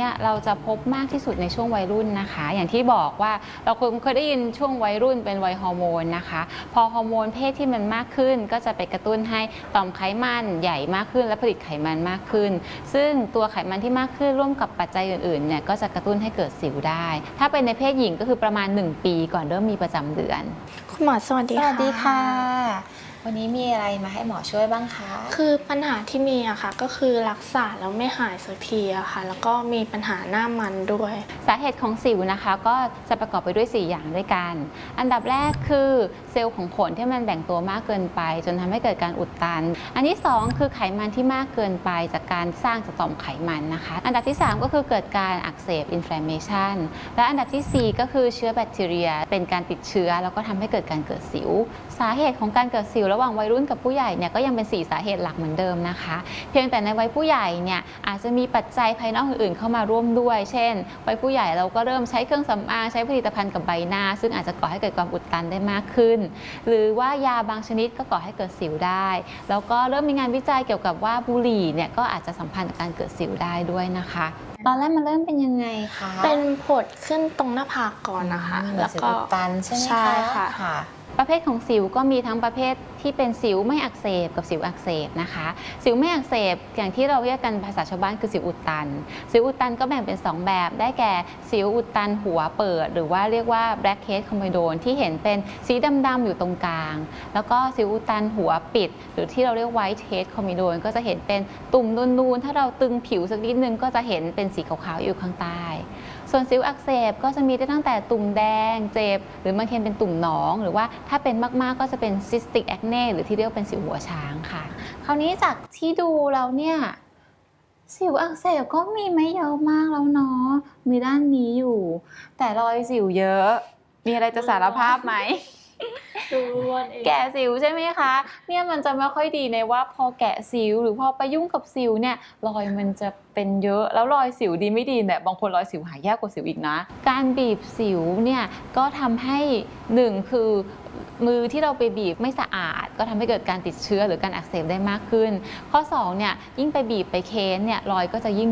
เนี่ยเราจะพบมากที่สุดในช่วงวัยรุ่นนะคะอย่างที่บอกว่าเราเคยได้ยินช่วงวัยรุ่นเป็นวัยฮอร์โมนนะคะพอฮอร์โมนเพศที่มันมากขึ้นก็จะไปกระตุ้นให้ต่อมไขมันใหญ่มากขึ้นและผลิตไขมันมากขึ้นซึ่งตัวไขมันที่มากขึ้นร่วมกับปัจจัยอื่นๆเนี่ยก็จะกระตุ้นให้เกิดสิวได้ถ้าเป็นในเพศหญิงก็คือประมาณ1 ปีก่อนเริ่มมีประจำเดือนคุณหมอสวัสดีค่ะสวัสดีค่ะวันนี้มีอะไรมาให้หมอช่วยบ้างคะคือปัญหาที่มีอะค่ะก็คือรักษาแล้วไม่หายสักทีอะค่ะแล้วก็มีปัญหาหน้ามันด้วยสาเหตุของสิวนะคะก็จะประกอบไปด้วย4อย่างด้วยกันอันดับแรกคือเซลล์ของขนที่มันแบ่งตัวมากเกินไปจนทำให้เกิดการอุดตันอันที่2คือไขมันที่มากเกินไปจากการสร้างต่อมไขมันนะคะอันดับที่3ก็คือเกิดการอักเสบ inflammation และอันดับที่4ก็คือเชื้อแบคทีเรียเป็นการติดเชื้อแล้วก็ทำให้เกิดการเกิดสิวสาเหตุของการเกิดสิวระหว่างวัยรุ่นกับผู้ใหญ่เนี่ยก็ยังเป็น4สาเหตุหลักเหมือนเดิมนะคะเพียงแต่ในวัยผู้ใหญ่เนี่ยอาจจะมีปัจจัยภายนอกอื่นๆเข้ามาร่วมด้วยเช่นวัยผู้ใหญ่เราก็เริ่มใช้เครื่องสำอางใช้ผลิตภัณฑ์กับใบหน้าซึ่งอาจจะก่อให้เกิดความอุดตันได้มากขึ้นหรือว่ายาบางชนิดก็ก่อให้เกิดสิวได้แล้วก็เริ่มมีงานวิจัยเกี่ยวกับว่าบุหรี่เนี่ยก็อาจจะสัมพันธ์กับการเกิดสิวได้ด้วยนะคะตอนแรกมันเริ่มเป็นยังไงคะเป็นผดขึ้นตรงหน้าผากก่อนนะคะแล้วก็ตันใช่ไหมคะใช่ค่ะประเภทของสิวก็มีทั้งประเภทที่เป็นสิวไม่อักเสบกับสิวอักเสบนะคะสิวไม่อักเสบอย่างที่เราเรียกกันภาษาชาวบ้านคือสิวอุดตันสิวอุดตันก็แบ่งเป็น2แบบได้แก่สิวอุดตันหัวเปิดหรือว่าเรียกว่า blackhead comedone ที่เห็นเป็นสีดำๆอยู่ตรงกลางแล้วก็สิวอุดตันหัวปิดหรือที่เราเรียก whitehead comedone ก็จะเห็นเป็นตุ่มนูนๆถ้าเราตึงผิวสักนิดนึงก็จะเห็นเป็นสีขาวๆอยู่ข้างใต้ส่วนสิวอักเสบก็จะมีได้ตั้งแต่ตุ่มแดงเจ็บหรือบางทีเป็นตุ่มหนองหรือว่าถ้าเป็นมากๆก็จะเป็น cystic acne หรือที่เรียกเป็นสิวหัวช้างค่ะคราวนี้จากที่ดูแล้วเนี่ยสิวอักเสบก็มีไม่เยอะมากแล้วเนาะมีด้านนี้อยู่แต่รอยสิวเยอะมีอะไรจะสารภาพไหมดูร่วนเองแกะสิวใช่ไหมคะเนี่ยมันจะไม่ค่อยดีในว่าพอแกะสิวหรือพอไปยุ่งกับสิวเนี่ยรอยมันจะเป็นเยอะแล้วรอยสิวดีไม่ดีเนี่ยบางคนรอยสิวหายากกว่าสิวอีกนะการบีบสิวเนี่ยก็ทำให้1คือมือที่เราไปบีบไม่สะอาดก็ทำให้เกิดการติดเชื้อหรือการอักเสบได้มากขึ้นข้อ2เนี่ยยิ่งไปบีบไปเค้นเนี่ยรอยก็จะยิ่ง